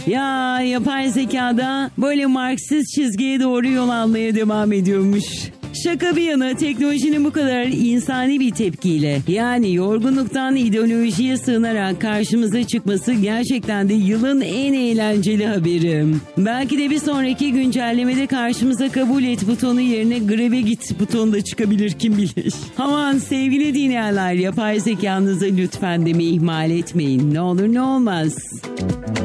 Ya yapay zekada böyle Marksist çizgiye doğru yol almaya devam ediyormuş. Şaka bir yana teknolojinin bu kadar insani bir tepkiyle yani yorgunluktan ideolojiye sığınarak karşımıza çıkması gerçekten de yılın en eğlenceli haberim. Belki de bir sonraki güncellemede karşımıza kabul et butonu yerine greve git butonu da çıkabilir kim bilir. Aman sevgili dinleyenler yapay zekanızı lütfen de ihmal etmeyin ne olur ne olmaz.